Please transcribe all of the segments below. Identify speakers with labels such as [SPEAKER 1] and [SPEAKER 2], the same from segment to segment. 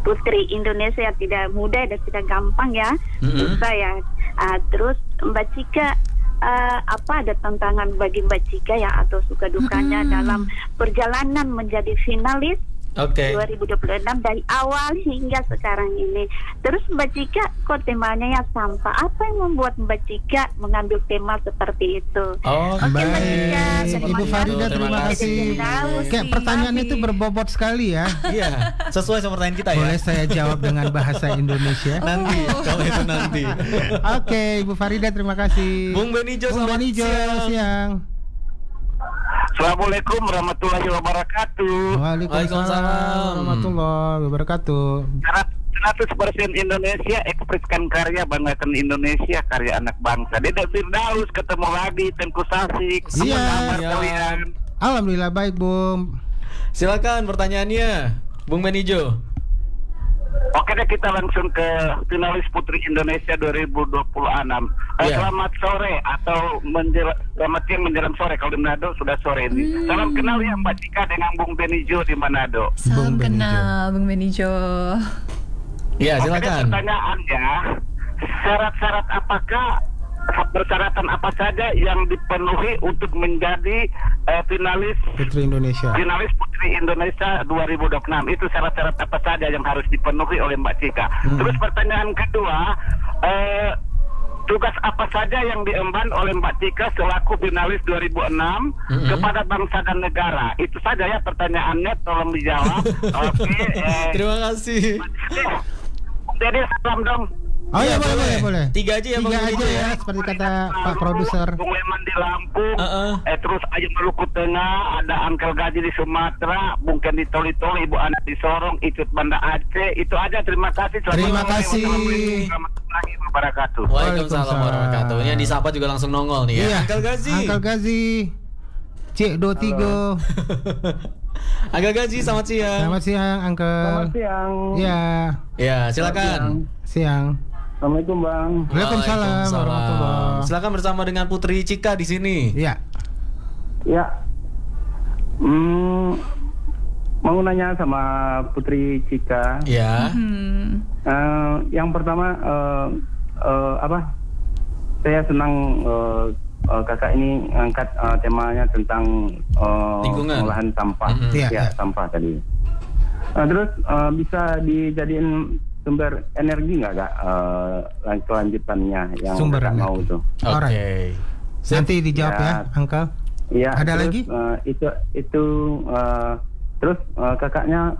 [SPEAKER 1] putri Indonesia tidak mudah dan tidak gampang ya, susah ya. Terus Mbak Cika, apa ada tantangan bagi Mbak Cika ya atau suka dukanya dalam perjalanan menjadi finalis 2026 dari awal hingga sekarang ini. Terus Mbak Cika, kok temanya ya sampah. Apa yang membuat Mbak Cika mengambil tema seperti itu?
[SPEAKER 2] Baik,
[SPEAKER 1] Mbak Cika,
[SPEAKER 2] Ibu Farida, terima kasih. Kayak pertanyaan itu berbobot sekali ya.
[SPEAKER 3] Iya, sesuai sama pertanyaan kita ya.
[SPEAKER 2] Boleh saya jawab dengan bahasa Indonesia?
[SPEAKER 3] Nanti, kalau itu nanti.
[SPEAKER 2] Oke, Ibu Farida, terima kasih.
[SPEAKER 3] Bung Benijo, selamat siang.
[SPEAKER 4] Assalamualaikum warahmatullahi wabarakatuh.
[SPEAKER 2] Waalaikumsalam warahmatullahi wabarakatuh.
[SPEAKER 4] 100% Indonesia, ekspresikan karya, banggakan Indonesia, karya anak bangsa. Dedek Firdaus ketemu lagi, Tengku Sasik.
[SPEAKER 2] Iya.
[SPEAKER 4] Apa kabar kalian?
[SPEAKER 2] Alhamdulillah baik, Bung.
[SPEAKER 3] Silakan pertanyaannya, Bung Benijo.
[SPEAKER 4] Oke deh, kita langsung ke finalis Putri Indonesia 2026. Selamat sore atau selamat siang menjelang sore. Kalau di Manado sudah sore ini. Salam kenal ya Mbak Cika dengan Bung Benijo di Manado.
[SPEAKER 5] Salam kenal Bung Benijo.
[SPEAKER 3] Ya, silakan.
[SPEAKER 4] Pertanyaannya, persyaratan apa saja yang dipenuhi untuk menjadi finalis
[SPEAKER 2] Putri Indonesia
[SPEAKER 4] 2026? Itu syarat-syarat apa saja yang harus dipenuhi oleh Mbak Cika? Terus pertanyaan kedua, tugas apa saja yang diemban oleh Mbak Cika selaku finalis 2006 kepada bangsa dan negara? Itu saja ya pertanyaannya, tolong dijawab. Oke.
[SPEAKER 3] Terima kasih.
[SPEAKER 4] Jadi salam dong.
[SPEAKER 2] Oh iya, boleh.
[SPEAKER 3] 3 aja ya, Bang.
[SPEAKER 2] 3 aja ya, seperti kata Pak Produser.
[SPEAKER 4] Bung Leman di Lampung, terus aja Maluku Tengah, ada Angkel Gaji di Sumatera, Bung Ken di Toli-Toli, Ibu Ana di Sorong, Icut Banda Aceh. Itu aja, terima kasih.
[SPEAKER 2] Terima kasih.
[SPEAKER 4] Warahmatullahi wabarakatuh.
[SPEAKER 3] Waalaikumsalam warahmatullahi wabarakatuh. Ini yang disapa juga langsung nongol nih ya.
[SPEAKER 2] Iya.
[SPEAKER 3] Angkel Gazi.
[SPEAKER 2] Cik Dotigo.
[SPEAKER 3] Angkel Gazi, selamat siang.
[SPEAKER 2] Selamat siang, Angkel.
[SPEAKER 6] Selamat siang.
[SPEAKER 2] Iya.
[SPEAKER 3] Ya, silakan.
[SPEAKER 2] Siang.
[SPEAKER 6] Assalamualaikum Bang.
[SPEAKER 2] Waalaikumsalam warahmatullahi.
[SPEAKER 3] Silakan bersama dengan Putri Cika di sini.
[SPEAKER 2] Iya.
[SPEAKER 6] Ya. Mau nanya sama Putri Cika.
[SPEAKER 3] Ya.
[SPEAKER 6] Yang pertama saya senang kakak ini angkat temanya tentang
[SPEAKER 3] lingkungan,
[SPEAKER 6] pengolahan sampah. Sampah tadi. Terus bisa dijadiin sumber energi nggak kak, kelanjutannya yang
[SPEAKER 2] sumber
[SPEAKER 6] kakak mau tuh?
[SPEAKER 3] Oke.
[SPEAKER 2] Nanti dijawab ya, Angkel.
[SPEAKER 6] Iya.
[SPEAKER 2] Ada
[SPEAKER 6] terus,
[SPEAKER 2] lagi?
[SPEAKER 6] Terus kakaknya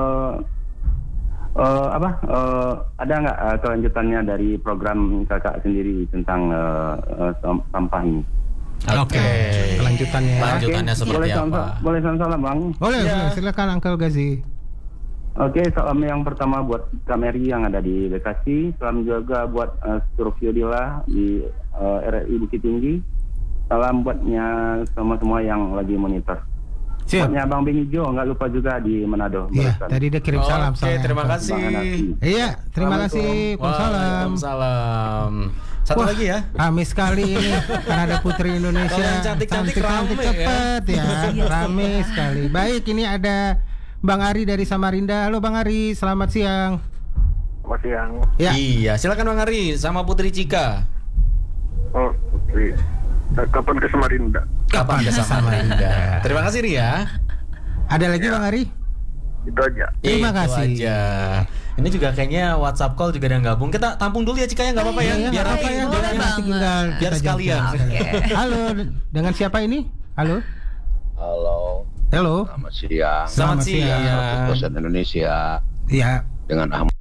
[SPEAKER 6] ada nggak kelanjutannya dari program kakak sendiri tentang sampah ini?
[SPEAKER 3] Oke.
[SPEAKER 2] Kelanjutannya.
[SPEAKER 3] Lanjutannya seperti apa?
[SPEAKER 6] Boleh salam Bang?
[SPEAKER 2] Boleh, silakan Angkel Gazi.
[SPEAKER 6] Oke, salam yang pertama buat Kameri yang ada di Bekasi. Salam juga buat Surfiodila di RRI Bukit Tinggi. Salam buatnya semua yang lagi monitor. Buatnya Bang Benijo, nggak lupa juga di Manado.
[SPEAKER 2] Iya, tadi dia kirim salam.
[SPEAKER 3] Oke, terima kasih.
[SPEAKER 2] Iya, terima kasih.
[SPEAKER 3] Waalaikumsalam. Satu lagi ya.
[SPEAKER 2] Rame sekali ini karena ada Putri Indonesia.
[SPEAKER 3] Kalau yang cantik-cantik rame
[SPEAKER 2] cepet ya. Rame sekali. Baik, ini ada Bang Ari dari Samarinda. Halo Bang Ari, selamat siang.
[SPEAKER 4] Selamat siang.
[SPEAKER 2] Ya.
[SPEAKER 3] Iya, silakan Bang Ari sama Putri Cika.
[SPEAKER 4] Oh, Putri. Kapan ke Samarinda?
[SPEAKER 3] Kapan ke Samarinda? Terima kasih Ria.
[SPEAKER 2] Ada lagi Bang Ari?
[SPEAKER 4] Itu aja.
[SPEAKER 2] Terima kasih.
[SPEAKER 3] Aja. Ini juga kayaknya WhatsApp call juga ada yang gabung. Kita tampung dulu ya Cika ya, nggak apa-apa ya.
[SPEAKER 2] Biar apa ya?
[SPEAKER 3] Biar sekalian.
[SPEAKER 2] Halo, dengan siapa ini? Halo.
[SPEAKER 7] Selamat siang.
[SPEAKER 3] Selamat siang.
[SPEAKER 7] Dosen Indonesia.
[SPEAKER 2] Iya.
[SPEAKER 7] Dengan Ahmad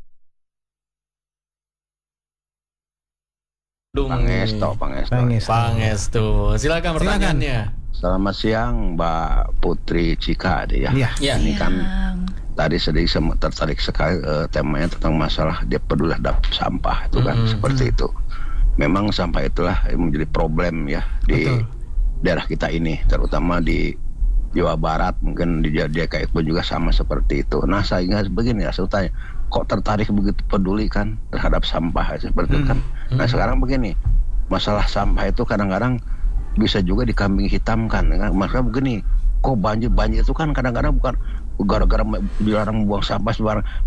[SPEAKER 3] Pangestu. Silakan pertanyaannya.
[SPEAKER 7] Selamat siang Mbak Putri Cika ya.
[SPEAKER 3] Iya.
[SPEAKER 7] Ini kan tadi sedikit tertarik sekali temanya tentang masalah dia peduli terhadap sampah itu kan seperti itu. Memang sampah itulah yang menjadi problem ya di daerah kita ini, terutama di Jawa Barat, mungkin di DKI pun juga sama seperti itu. Nah, saya ingat begini ya, saya tanya, kok tertarik begitu peduli kan terhadap sampah seperti itu kan. Nah, sekarang begini, masalah sampah itu kadang-kadang bisa juga dikambing hitamkan kan. Maksudnya begini, kok banjir itu kan kadang-kadang bukan gara-gara dilarang buang sampah sembarang.